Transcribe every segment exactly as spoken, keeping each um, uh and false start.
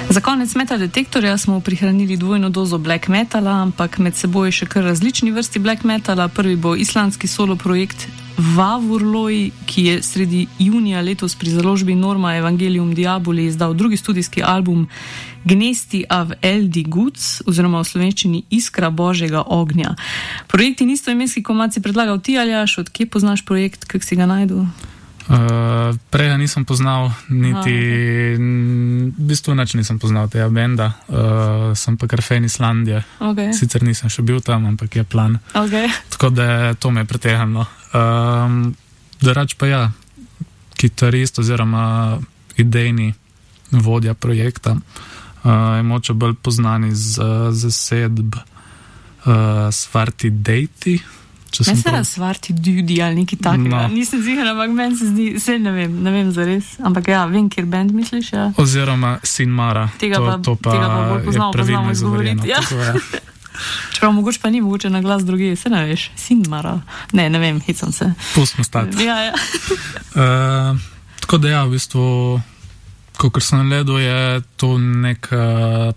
Za konec metal detektorja smo prihranili dvojno dozo black metala, ampak med seboj še kar različni vrsti black metala. Prvi bo islandski solo projekt Vavurloi, ki je sredi junija letos pri založbi Norma Evangelium Diaboli izdal drugi studijski album Gnesti av Eldi Guds, oziroma v slovenščini Iskra Božjega ognja. Projekt in istoimenski komad si predlagal ti, Aljaš, od kje poznaš projekt, kak si ga najdu? Uh, prej nisem poznal niti, A, okay. v bistvu nič nisem poznal tega benda, uh, sem pa kar fan Islandije, okay. Sicer nisem še bil tam, ampak je plan, okay. Tako da to me je pretehnilo. Um, Drugač pa ja, kitarist oziroma idejni vodja projekta, uh, je moče bolj poznan iz uh, zasedb uh, Svarti Dejti. Ne se razvarti ljudi ali nekaj takega. No. Nisem zihala, ampak meni se zdi, se ne vem, ne vem zares, ampak ja, vem, kjer band misliš, ja. Oziroma Sinmara. Tega to, pa, to pa, tega pa bolj poznamo, poznamo izgovoriti. Ja. Čeprav mogoče pa ni mogoče na glas drugi, se ne veš, Sinmara. Ne, ne vem, hicam se. Pustimo stati. Ja, ja. uh, tako da ja, v bistvu, kakor sem naredil, je to nek, uh,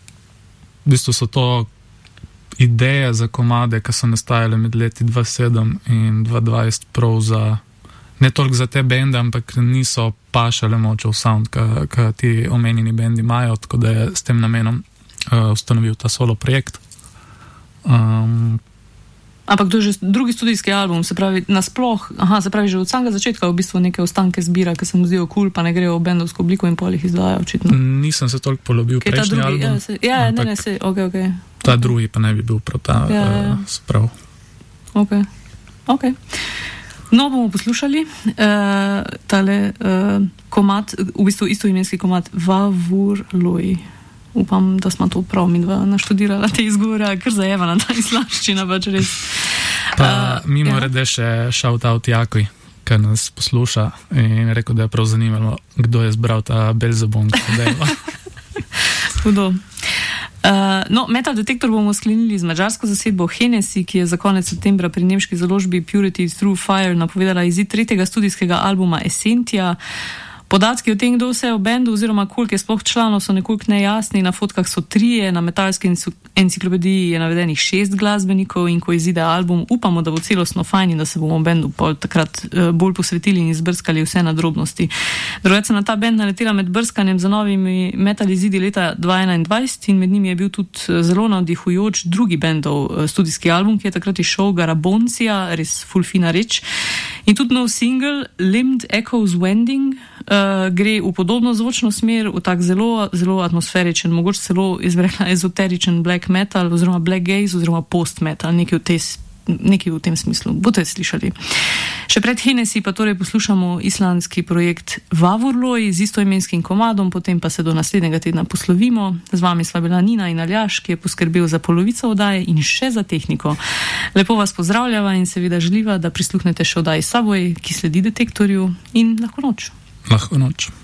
v bistvu so to ideje za komade, ki so nastajale med leti dva tisoč sedem in dva tisoč dvajset, prav za, ne toliko za te bende, ampak niso pašale moče v sound, ki ti omenjeni bendi imajo, tako da je s tem namenom uh, ustanovil ta solo projekt. Um, ampak to je že drugi studijski album, se pravi nasploh, aha, se pravi že od samega začetka v bistvu neke ostanke zbira, ki se mu zdijo kul, cool, pa ne grejo v bendovsko obliko in pol jih izdaja, očitno. Nisem se toliko polobil prejšnji drugi, album. Ja, se, ja ne, ne, se, ok, ok. Ta okay. drugi pa ne bi bil prav ta, ja, ja. uh, sprav. Ok, ok. No, bomo poslušali uh, tale uh, komad, v bistvu istoimenski komad Vavurloi. Upam, da smo to prav midva naštudirala te izgovore, ker zajevana ta islandščina, pač res. Pa uh, mimo ja. rede še shout out Jakoj, ki nas posluša in je rekel, da je prav zanimalo, kdo je zbral ta Belzebub. Hudo. Uh, no, metal detektor bomo sklenili z madžarsko zasedbo Hennessy, ki je za konec septembra pri nemški založbi Purity Through Fire napovedala izid tretjega studijskega albuma Essentia. Podatki o tem, kdo vse je v bendu oziroma koliko je sploh članov, so nekoliko nejasni. Na fotkah so trije, na metalski enciklopediji je navedenih šest glasbenikov in ko izide album, upamo, da bo celostno fajn in da se bomo bendu pol takrat uh, bolj posvetili in izbrskali vse na drobnosti. Drugače sem na ta bend naletela med brskanjem za novimi metal izidi leta dva tisoč enaindvajset in med njimi je bil tudi zelo navdihujoč drugi bendov uh, studijski album, ki je takrat izšel, Garaboncija, res ful fina reč. In tudi nov single Limbed Echoes Wending uh, gre v podobno zvočno smer, v tak zelo, zelo atmosferičen, mogoče celo izbrekla ezoteričen black metal oziroma black gaze oziroma post metal, nekaj v, te, nekaj v tem smislu. Boste slišali. Še pred Hennessy pa torej poslušamo islandski projekt Vavurloi z istoimenskim komadom, potem pa se do naslednjega tedna poslovimo. Z vami sva bila Nina in Aljaš, ki je poskrbel za polovico oddaje in še za tehniko. Lepo vas pozdravljava in seveda želiva, da prisluhnete še oddaji Subway, ki sledi detektorju in lahko noč. Lahko noč.